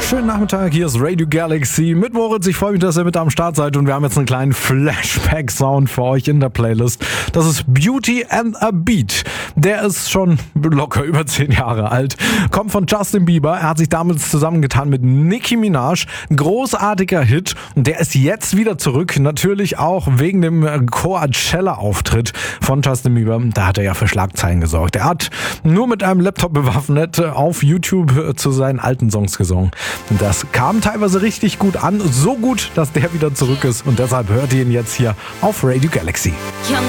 Schönen Nachmittag, hier ist Radio Galaxy mit Moritz. Ich freue mich, dass ihr mit am Start seid und wir haben jetzt einen kleinen Flashback-Sound für euch in der Playlist. Das ist Beauty and a Beat. Der ist schon locker über 10 Jahre alt. Kommt von Justin Bieber. Er hat sich damals zusammengetan mit Nicki Minaj. Ein großartiger Hit und der ist jetzt wieder zurück. Natürlich auch wegen dem Coachella-Auftritt von Justin Bieber. Da hat er ja für Schlagzeilen gesorgt. Er hat nur mit einem Laptop bewaffnet auf YouTube zu seinen alten Songs gesungen. Und das kam teilweise richtig gut an. So gut, dass der wieder zurück ist. Und deshalb hört ihr ihn jetzt hier auf Radio Galaxy.